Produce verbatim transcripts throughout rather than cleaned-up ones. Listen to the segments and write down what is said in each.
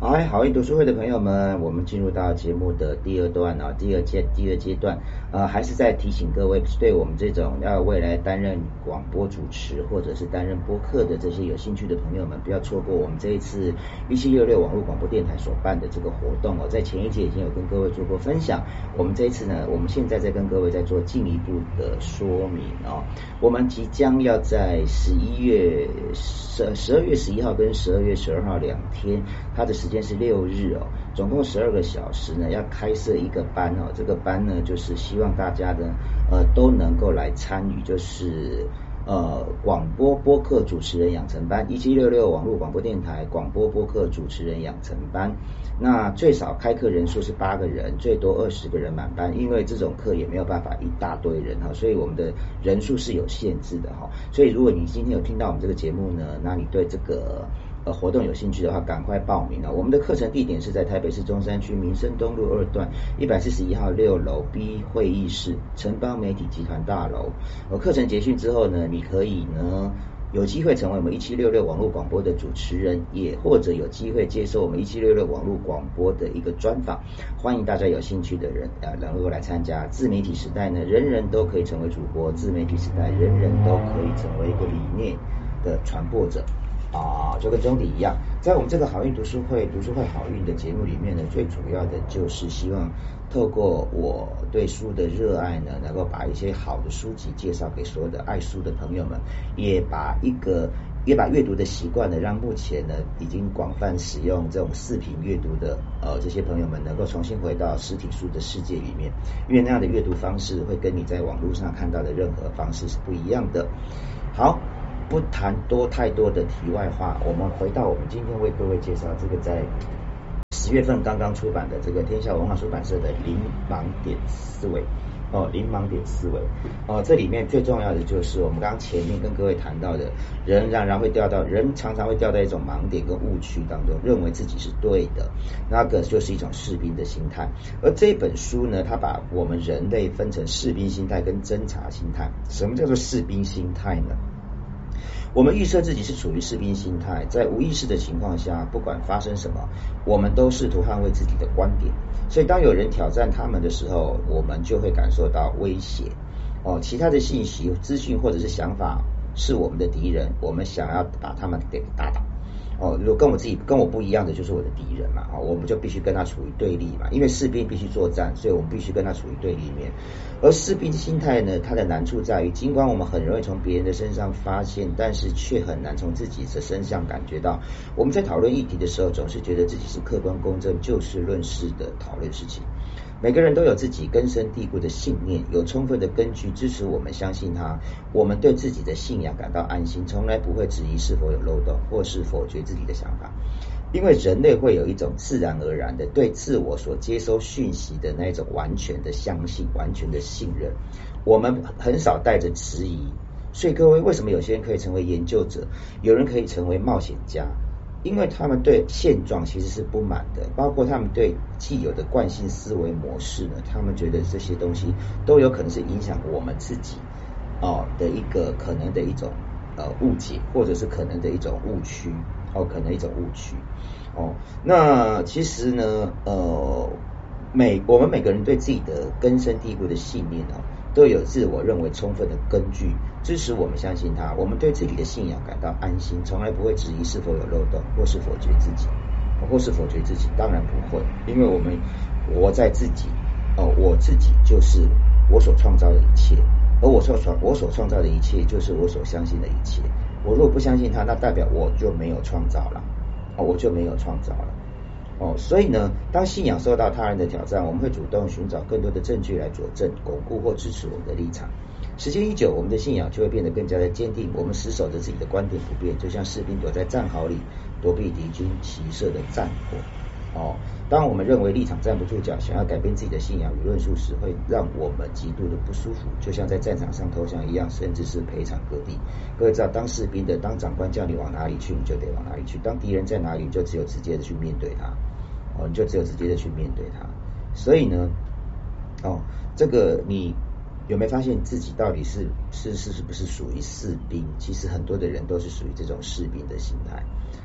好，好运读书会的朋友们，我们进入到节目的第二段啊，第二阶第二阶段，呃，还是在提醒各位，对我们这种要未来担任广播主持或者是担任播客的这些有兴趣的朋友们，不要错过我们这一次一七六六网络广播电台所办的这个活动哦。在前一节已经有跟各位做过分享，我们这一次呢，我们现在在跟各位在做进一步的说明哦。我们即将要在十一月十十二月十一号跟十二月十二号两天，它的时间是六日哦，总共十二个小时呢，要开设一个班哦。这个班呢，就是希望大家呢，呃，都能够来参与，就是呃广播播客主持人养成班，一七六六网络广播电台广播播客主持人养成班。那最少开课人数是八个人，最多二十个人满班，因为这种课也没有办法一大堆人哈，所以我们的人数是有限制的哈。所以如果你今天有听到我们这个节目呢，那你对这个呃活动有兴趣的话，赶快报名啊！我们的课程地点是在台北市中山区民生东路二段一百四十一号六楼 B 会议室，城邦媒体集团大楼。呃，课程结束之后呢，你可以呢有机会成为我们一七六六网络广播的主持人，也或者有机会接受我们一七六六网络广播的一个专访。欢迎大家有兴趣的人啊，能够来参加。自媒体时代呢，人人都可以成为主播；自媒体时代，人人都可以成为一个理念的传播者。啊，就跟中底一样，在我们这个好运读书会读书会好运的节目里面呢，最主要的就是希望透过我对书的热爱呢，能够把一些好的书籍介绍给所有的爱书的朋友们，也把一个也把阅读的习惯呢，让目前呢已经广泛使用这种视频阅读的呃这些朋友们，能够重新回到实体书的世界里面，因为那样的阅读方式会跟你在网络上看到的任何方式是不一样的。好。不谈多太多的题外话，我们回到我们今天为各位介绍这个在十月份刚刚出版的这个天下文化出版社的零盲点思维哦，零盲点思维哦，这里面最重要的就是我们刚刚前面跟各位谈到的，人常常会掉到人常常会掉到一种盲点跟误区当中，认为自己是对的，那个就是一种士兵的心态。而这本书呢，它把我们人类分成士兵心态跟侦察心态。什么叫做士兵心态呢？我们预设自己是处于士兵心态，在无意识的情况下，不管发生什么，我们都试图捍卫自己的观点。所以当有人挑战他们的时候，我们就会感受到威胁。哦，其他的信息、资讯或者是想法是我们的敌人，我们想要把他们给打倒。哦，如果跟我自己跟我不一样的就是我的敌人嘛，哦，我们就必须跟他处于对立嘛，因为士兵必须作战，所以我们必须跟他处于对立面。而士兵心态呢，它的难处在于，尽管我们很容易从别人的身上发现，但是却很难从自己的身上感觉到。我们在讨论议题的时候，总是觉得自己是客观公正、就事论事的讨论事情。每个人都有自己根深蒂固的信念，有充分的根据支持我们相信它。我们对自己的信仰感到安心，从来不会质疑是否有漏洞，或是否决自己的想法。因为人类会有一种自然而然的对自我所接收讯息的那种完全的相信，完全的信任，我们很少带着质疑。所以各位，为什么有些人可以成为研究者，有人可以成为冒险家？因为他们对现状其实是不满的，包括他们对既有的惯性思维模式呢，他们觉得这些东西都有可能是影响我们自己哦的一个可能的一种呃误解，或者是可能的一种误区哦，可能一种误区哦。那其实呢，呃，每我们每个人对自己的根深蒂固的信念哦，都有自我认为充分的根据支持我们相信它。我们对自己的信仰感到安心，从来不会质疑是否有漏洞，或是否决自己，或是否决自己。当然不会，因为我们活在自己哦，我自己就是我所创造的一切，而我所创我所创造的一切就是我所相信的一切。我如果不相信它，那代表我就没有创造了，哦，我就没有创造了。哦，所以呢，当信仰受到他人的挑战，我们会主动寻找更多的证据来佐证、巩固或支持我们的立场。时间一久，我们的信仰就会变得更加的坚定。我们死守着自己的观点不变，就像士兵躲在战壕里躲避敌军骑射的战火。哦，当我们认为立场站不住脚，想要改变自己的信仰与论述时，会让我们极度的不舒服，就像在战场上投降一样，甚至是赔偿各地。各位知道，当士兵的，当长官叫你往哪里去，你就得往哪里去；当敌人在哪里，你就只有直接的去面对他。哦，你就只有直接的去面对他。所以呢，哦，这个你有没有发现自己到底是是是是不是属于士兵？其实很多的人都是属于这种士兵的心态。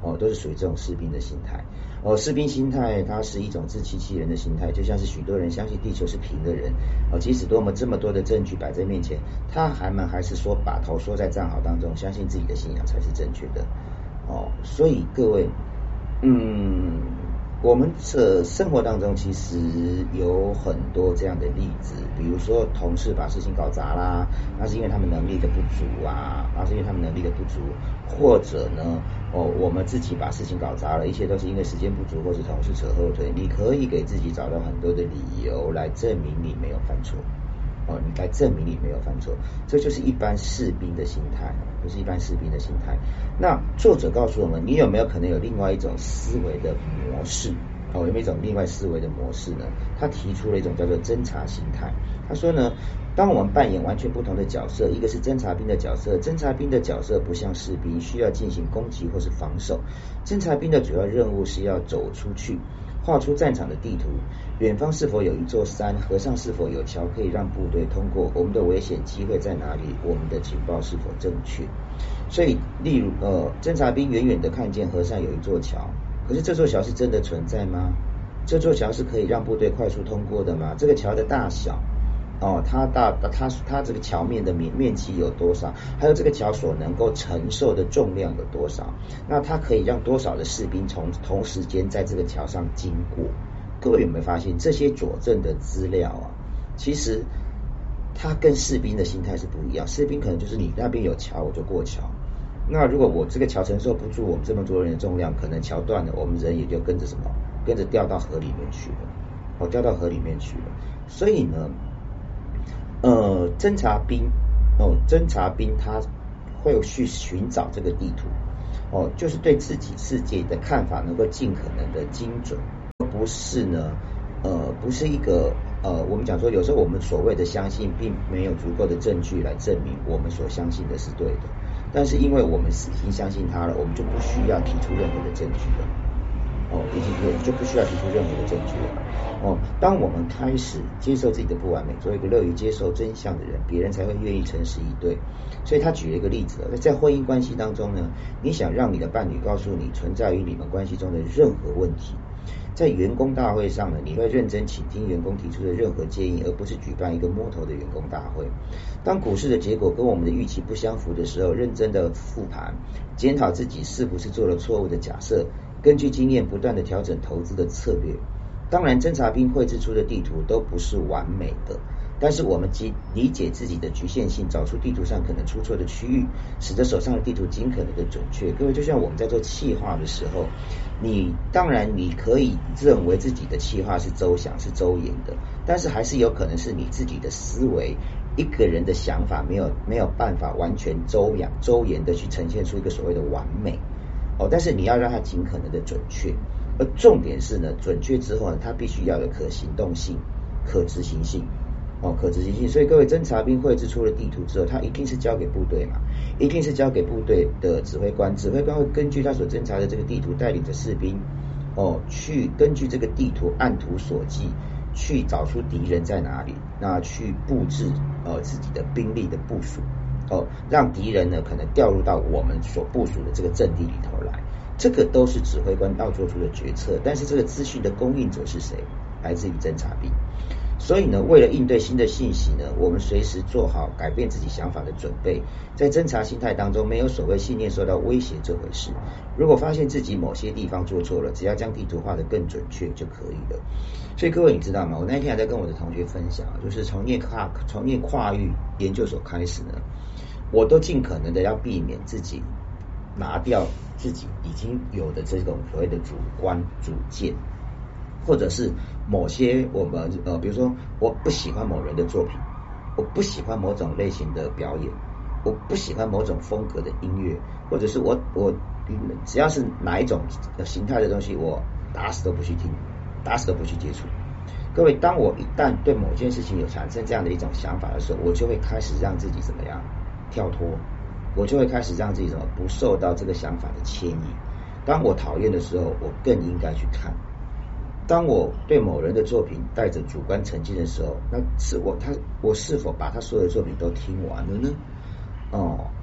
哦，都是属于这种士兵的心态。哦，士兵心态它是一种自欺欺人的心态，就像是许多人相信地球是平的人，哦，即使多么这么多的证据摆在面前，他还们还是说把头缩在战壕当中，相信自己的信仰才是正确的。哦，所以各位，嗯。我们这生活当中其实有很多这样的例子，比如说同事把事情搞砸啦，那是因为他们能力的不足啊，那是因为他们能力的不足，或者呢，哦，我们自己把事情搞砸了，一切都是因为时间不足或者同事扯后腿。你可以给自己找到很多的理由来证明你没有犯错，哦，你来证明你没有犯错，这就是一般士兵的心态，就是一般士兵的心态。那作者告诉我们，你有没有可能有另外一种思维的模式？哦，有没有一种另外思维的模式呢？他提出了一种叫做侦察心态。他说呢，当我们扮演完全不同的角色，一个是侦察兵的角色，侦察兵的角色不像士兵需要进行攻击或是防守，侦察兵的主要任务是要走出去，画出战场的地图，远方是否有一座山，河上是否有桥可以让部队通过，我们的危险机会在哪里，我们的情报是否正确。所以例如呃，侦察兵远远的看见河上有一座桥，可是这座桥是真的存在吗？这座桥是可以让部队快速通过的吗？这个桥的大小哦，它大它它这个桥面的面面积有多少？还有这个桥所能够承受的重量有多少？那它可以让多少的士兵从同时间在这个桥上经过？各位有没有发现这些佐证的资料啊？其实它跟士兵的心态是不一样。士兵可能就是你那边有桥我就过桥，那如果我这个桥承受不住我们这么多人的重量，可能桥断了，我们人也就跟着什么，跟着掉到河里面去了，哦，掉到河里面去了。所以呢，呃，侦察兵，哦，侦察兵他会去寻找这个地图，哦，就是对自己世界的看法能够尽可能的精准，而不是呢，呃，不是一个呃，我们讲说有时候我们所谓的相信，并没有足够的证据来证明我们所相信的是对的。但是因为我们已经相信他了，我们就不需要提出任何的证据了。哦，已经就不需要提出任何的证据了。哦，当我们开始接受自己的不完美，做一个乐于接受真相的人，别人才会愿意诚实以对。所以他举了一个例子，在婚姻关系当中呢，你想让你的伴侣告诉你存在于你们关系中的任何问题，在员工大会上呢，你会认真倾听员工提出的任何建议，而不是举办一个摸头的员工大会。当股市的结果跟我们的预期不相符的时候，认真的复盘，检讨自己是不是做了错误的假设，根据经验不断的调整投资的策略。当然，侦察兵绘制出的地图都不是完美的，但是我们即理解自己的局限性，找出地图上可能出错的区域，使得手上的地图尽可能的准确。各位，就像我们在做企划的时候，你当然你可以认为自己的企划是周详是周延的，但是还是有可能是你自己的思维，一个人的想法没有没有办法完全周详周延的去呈现出一个所谓的完美哦，但是你要让它尽可能的准确。而重点是呢，准确之后呢，它必须要有可行动性、可执行性，哦，可执行性。所以各位，侦察兵绘制出了地图之后，他一定是交给部队嘛，一定是交给部队的指挥官，指挥官会根据他所侦察的这个地图，带领着士兵，哦，去根据这个地图按图索骥，去找出敌人在哪里，那去布置呃自己的兵力的部署，哦，让敌人呢可能掉入到我们所部署的这个阵地里头来。这个都是指挥官要做出的决策，但是这个资讯的供应者是谁？来自于侦察兵。所以呢，为了应对新的信息呢，我们随时做好改变自己想法的准备。在侦察心态当中，没有所谓信念受到威胁这回事。如果发现自己某些地方做错了，只要将地图画得更准确就可以了。所以各位，你知道吗？我那一天还在跟我的同学分享，就是从念跨从念跨域研究所开始呢，我都尽可能的要避免自己拿掉自己已经有的这种所谓的主观主见，或者是某些我们呃，比如说我不喜欢某人的作品，我不喜欢某种类型的表演，我不喜欢某种风格的音乐，或者是我我只要是哪一种形态的东西，我打死都不去听，打死都不去接触。各位，当我一旦对某件事情有产生这样的一种想法的时候，我就会开始让自己怎么样跳脱。我就会开始让自己什么不受到这个想法的牵引。当我讨厌的时候，我更应该去看。当我对某人的作品带着主观成见的时候，那是我他我是否把他所有的作品都听完了呢？哦，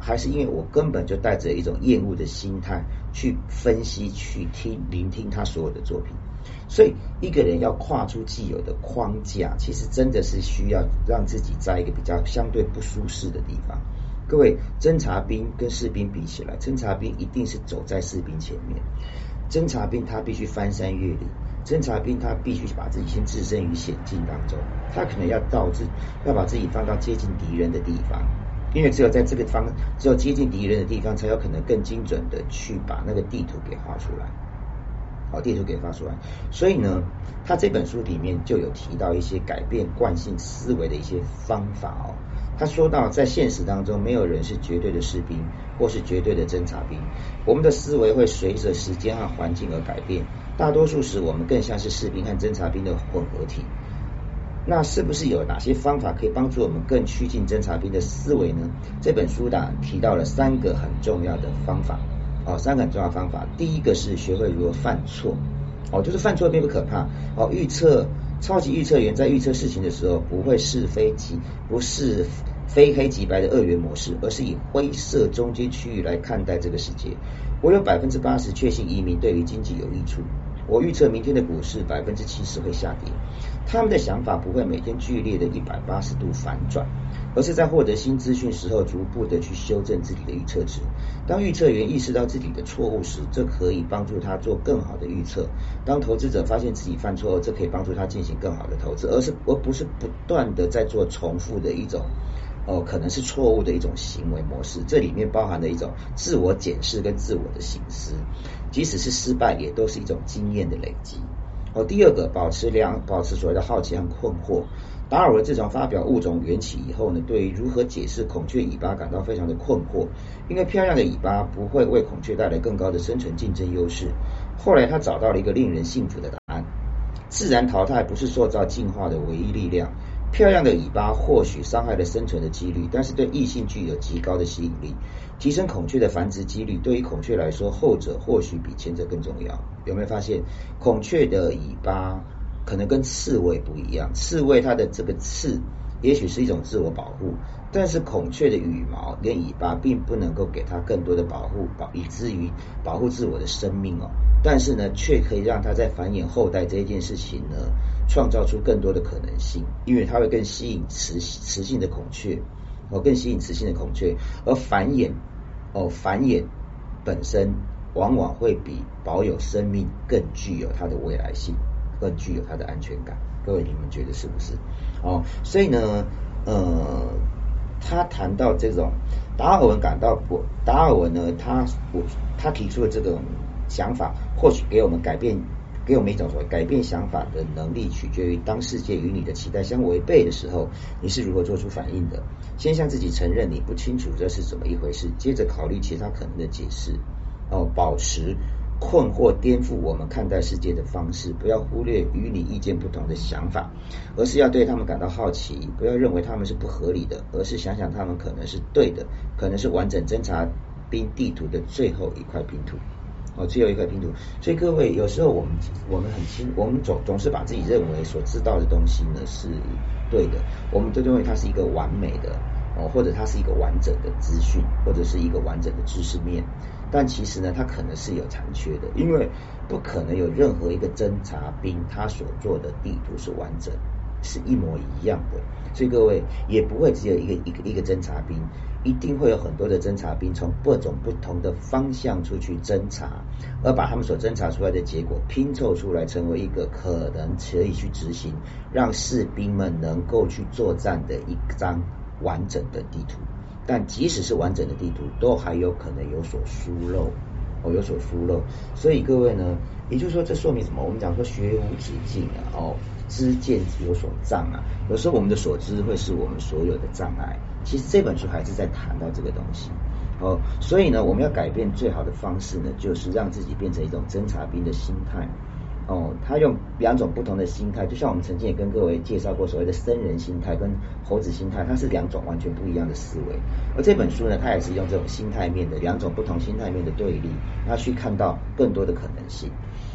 还是因为我根本就带着一种厌恶的心态去分析、去听、聆听他所有的作品。所以一个人要跨出既有的框架，其实真的是需要让自己在一个比较相对不舒适的地方。各位，侦察兵跟士兵比起来，侦察兵一定是走在士兵前面。侦察兵他必须翻山越岭，侦察兵他必须把自己先置身于险境当中，他可能要导致要把自己放到接近敌人的地方，因为只有在这个方，只有接近敌人的地方，才有可能更精准的去把那个地图给画出来。好，地图给发出来。所以呢，他这本书里面就有提到一些改变惯性思维的一些方法哦。他说到，在现实当中，没有人是绝对的士兵，或是绝对的侦察兵。我们的思维会随着时间和环境而改变，大多数时我们更像是士兵和侦察兵的混合体。那是不是有哪些方法可以帮助我们更趋近侦察兵的思维呢？这本书呢提到了三个很重要的方法。哦，三个很重要的方法。第一个是学会如何犯错。哦，就是犯错并不可怕。哦，预测超级预测员在预测事情的时候，不会是非即不是非黑即白的二元模式，而是以灰色中间区域来看待这个世界。我有百分之八十确信移民对于经济有益处。我预测明天的股市百分之七十会下跌。他们的想法不会每天剧烈的一百八十度反转，而是在获得新资讯时候逐步的去修正自己的预测值。当预测员意识到自己的错误时，这可以帮助他做更好的预测。当投资者发现自己犯错，这可以帮助他进行更好的投资，而是而不是不断的在做重复的一种哦，可能是错误的一种行为模式。这里面包含了一种自我检视跟自我的省思，即使是失败，也都是一种经验的累积。哦，第二个，保持良，保持所谓的好奇和困惑。达尔文自从发表《物种缘起》以后呢，对于如何解释孔雀尾巴感到非常的困惑，因为漂亮的尾巴不会为孔雀带来更高的生存竞争优势。后来他找到了一个令人信服的答案：自然淘汰不是塑造进化的唯一力量。漂亮的尾巴或许伤害了生存的几率，但是对异性具有极高的吸引力。提升孔雀的繁殖几率，对于孔雀来说，后者或许比前者更重要。有没有发现，孔雀的尾巴可能跟刺猬不一样？刺猬它的这个刺也许是一种自我保护，但是孔雀的羽毛跟尾巴并不能够给它更多的保护，保以至于保护自我的生命哦。但是呢，却可以让它在繁衍后代这一件事情呢，创造出更多的可能性，因为它会更吸引雌雌性的孔雀，哦，更吸引雌性的孔雀，而繁衍，哦，繁衍本身往往会比保有生命更具有它的未来性，更具有它的安全感。各位，你们觉得是不是？哦，所以呢，呃，他谈到这种达尔文感到不，达尔文呢，他我他提出的这种想法，或许给我们改变，给我们一种所谓改变想法的能力，取决于当世界与你的期待相违背的时候，你是如何做出反应的。先向自己承认你不清楚这是怎么一回事，接着考虑其他可能的解释。哦，保持困惑颠覆我们看待世界的方式，不要忽略与你意见不同的想法，而是要对他们感到好奇，不要认为他们是不合理的，而是想想他们可能是对的，可能是完整侦察兵地图的最后一块拼图。哦，最后一块拼图。所以各位，有时候我们我们很轻，我们总总是把自己认为所知道的东西呢是对的，我们都认为它是一个完美的哦，或者它是一个完整的资讯，或者是一个完整的知识面。但其实呢，它可能是有残缺的，因为不可能有任何一个侦察兵他所做的地图是完整，是一模一样的。所以各位也不会只有一个一个一个侦察兵，一定会有很多的侦察兵从各种不同的方向出去侦察，而把他们所侦察出来的结果拼凑出来，成为一个可能可以去执行，让士兵们能够去作战的一张完整的地图。但即使是完整的地图，都还有可能有所疏漏，哦，有所疏漏。所以各位呢，也就是说，这说明什么？我们讲说学无止境啊，哦，知见有所障啊。有时候我们的所知会是我们所有的障碍。其实这本书还是在谈到这个东西。哦，所以呢，我们要改变最好的方式呢，就是让自己变成一种侦察兵的心态。哦，他用两种不同的心态，就像我们曾经也跟各位介绍过所谓的僧人心态跟猴子心态，它是两种完全不一样的思维。而这本书呢，它也是用这种心态面的两种不同心态面的对立，然后去看到更多的可能性。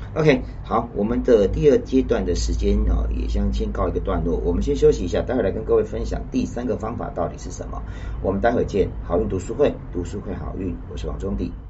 OK， 好，我们的第二阶段的时间啊、哦，也将先告一个段落，我们先休息一下，待会来跟各位分享第三个方法到底是什么。我们待会见，好运读书会，读书会好运，我是王中弟。